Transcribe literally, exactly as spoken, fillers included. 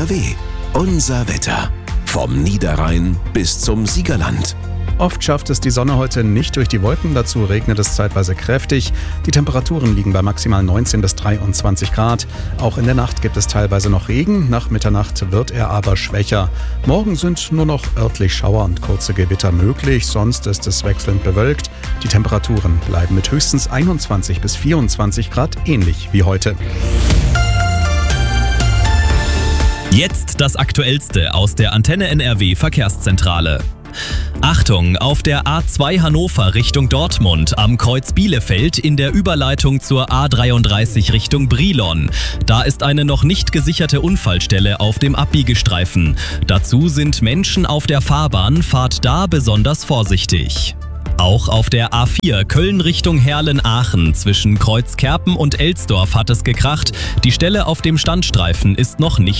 R W. Unser Wetter. Vom Niederrhein bis zum Siegerland. Oft schafft es die Sonne heute nicht durch die Wolken, dazu regnet es zeitweise kräftig. Die Temperaturen liegen bei maximal neunzehn bis dreiundzwanzig Grad. Auch in der Nacht gibt es teilweise noch Regen, nach Mitternacht wird er aber schwächer. Morgen sind nur noch örtlich Schauer und kurze Gewitter möglich, sonst ist es wechselnd bewölkt. Die Temperaturen bleiben mit höchstens einundzwanzig bis vierundzwanzig Grad ähnlich wie heute. Jetzt das Aktuellste aus der Antenne N R W Verkehrszentrale. Achtung, auf der A zwei Hannover Richtung Dortmund am Kreuz Bielefeld in der Überleitung zur A dreiunddreißig Richtung Brilon. Da ist eine noch nicht gesicherte Unfallstelle auf dem Abbiegestreifen. Dazu sind Menschen auf der Fahrbahn, fahrt da besonders vorsichtig. Auch auf der A vier Köln Richtung Herlen-Aachen zwischen Kreuz Kerpen und Elsdorf hat es gekracht. Die Stelle auf dem Standstreifen ist noch nicht